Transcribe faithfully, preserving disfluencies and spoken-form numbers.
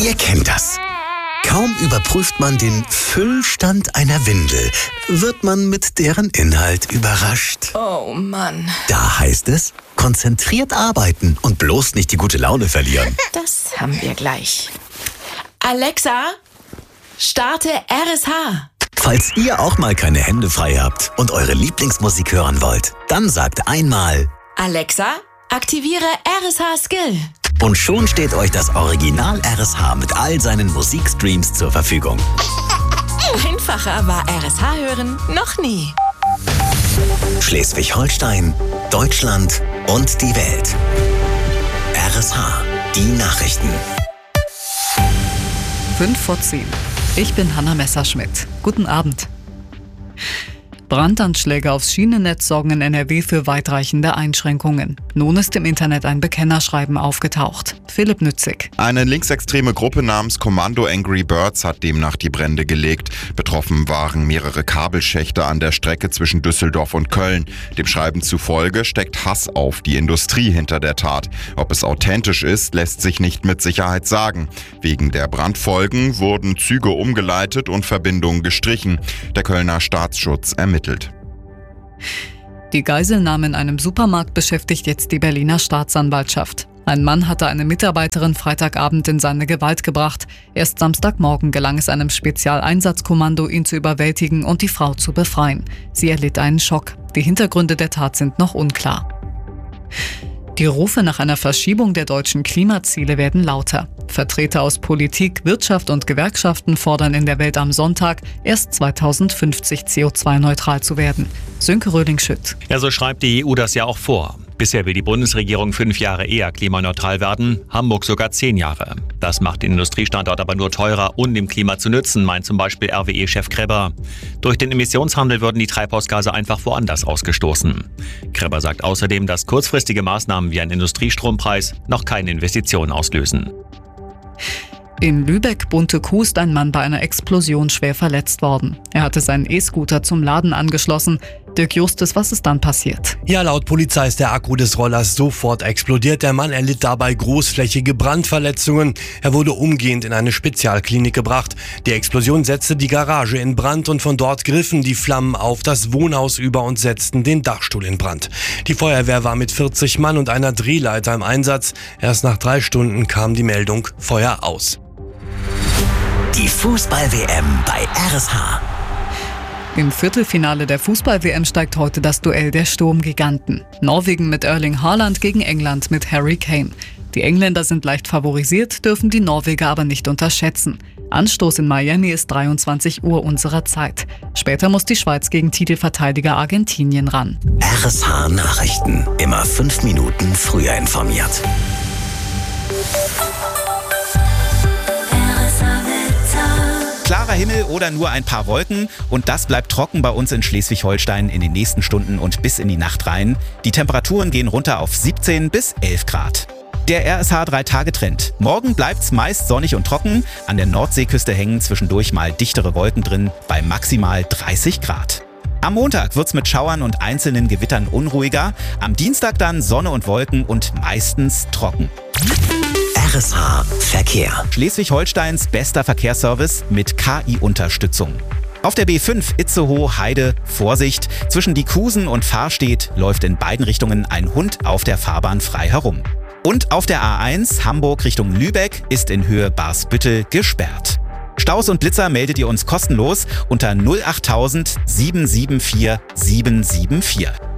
Ihr kennt das. Kaum überprüft man den Füllstand einer Windel, wird man mit deren Inhalt überrascht. Oh Mann. Da heißt es, konzentriert arbeiten und bloß nicht die gute Laune verlieren. Das haben wir gleich. Alexa, starte R S H. Falls ihr auch mal keine Hände frei habt und eure Lieblingsmusik hören wollt, dann sagt einmal: Alexa, aktiviere R S H Skill. Und schon steht euch das Original R S H mit all seinen Musikstreams zur Verfügung. Einfacher war R S H hören noch nie. Schleswig-Holstein, Deutschland und die Welt. R S H, die Nachrichten. fünf vor zehn. Ich bin Hanna Messerschmidt. Guten Abend. Brandanschläge aufs Schienennetz sorgen in N R W für weitreichende Einschränkungen. Nun ist im Internet ein Bekennerschreiben aufgetaucht. Philipp Nützig. Eine linksextreme Gruppe namens Kommando Angry Birds hat demnach die Brände gelegt. Betroffen waren mehrere Kabelschächte an der Strecke zwischen Düsseldorf und Köln. Dem Schreiben zufolge steckt Hass auf die Industrie hinter der Tat. Ob es authentisch ist, lässt sich nicht mit Sicherheit sagen. Wegen der Brandfolgen wurden Züge umgeleitet und Verbindungen gestrichen. Der Kölner Staatsschutz ermittelt. Die Geiselnahme in einem Supermarkt beschäftigt jetzt die Berliner Staatsanwaltschaft. Ein Mann hatte eine Mitarbeiterin Freitagabend in seine Gewalt gebracht. Erst Samstagmorgen gelang es einem Spezialeinsatzkommando, ihn zu überwältigen und die Frau zu befreien. Sie erlitt einen Schock. Die Hintergründe der Tat sind noch unklar. Die Rufe nach einer Verschiebung der deutschen Klimaziele werden lauter. Vertreter aus Politik, Wirtschaft und Gewerkschaften fordern in der Welt am Sonntag, erst zweitausendfünfzig C O zwei neutral zu werden. Sönke Röhling-Schütt. Ja, so schreibt die E U das ja auch vor. Bisher will die Bundesregierung fünf Jahre eher klimaneutral werden, Hamburg sogar zehn Jahre. Das macht den Industriestandort aber nur teurer, um dem Klima zu nützen, meint zum Beispiel R W E-Chef Kreber. Durch den Emissionshandel würden die Treibhausgase einfach woanders ausgestoßen. Kreber sagt außerdem, dass kurzfristige Maßnahmen wie ein Industriestrompreis noch keine Investitionen auslösen. In Lübeck-Bunte-Kuh ist ein Mann bei einer Explosion schwer verletzt worden. Er hatte seinen E-Scooter zum Laden angeschlossen. Dirk Justus, was ist dann passiert? Ja, laut Polizei ist der Akku des Rollers sofort explodiert. Der Mann erlitt dabei großflächige Brandverletzungen. Er wurde umgehend in eine Spezialklinik gebracht. Die Explosion setzte die Garage in Brand und von dort griffen die Flammen auf das Wohnhaus über und setzten den Dachstuhl in Brand. Die Feuerwehr war mit vierzig Mann und einer Drehleiter im Einsatz. Erst nach drei Stunden kam die Meldung: Feuer aus. Die Fußball-W M bei R S H. Im Viertelfinale der Fußball-W M steigt heute das Duell der Sturmgiganten. Norwegen mit Erling Haaland gegen England mit Harry Kane. Die Engländer sind leicht favorisiert, dürfen die Norweger aber nicht unterschätzen. Anstoß in Miami ist dreiundzwanzig Uhr unserer Zeit. Später muss die Schweiz gegen Titelverteidiger Argentinien ran. R S H Nachrichten. Immer fünf Minuten früher informiert. Klarer Himmel oder nur ein paar Wolken und das bleibt trocken bei uns in Schleswig-Holstein in den nächsten Stunden und bis in die Nacht rein. Die Temperaturen gehen runter auf siebzehn bis elf Grad. Der R S H drei Tage Trend. Morgen bleibt's meist sonnig und trocken. An der Nordseeküste hängen zwischendurch mal dichtere Wolken drin bei maximal dreißig Grad. Am Montag wird's mit Schauern und einzelnen Gewittern unruhiger. Am Dienstag dann Sonne und Wolken und meistens trocken. R S H Verkehr. Schleswig-Holsteins bester Verkehrsservice mit K I-Unterstützung. Auf der B fünf Itzehoe-Heide Vorsicht. Zwischen Diekusen und Fahrstedt läuft in beiden Richtungen ein Hund auf der Fahrbahn frei herum. Und auf der A eins Hamburg Richtung Lübeck ist in Höhe Barsbüttel gesperrt. Staus und Blitzer meldet ihr uns kostenlos unter null acht tausend sieben sieben vier sieben sieben vier.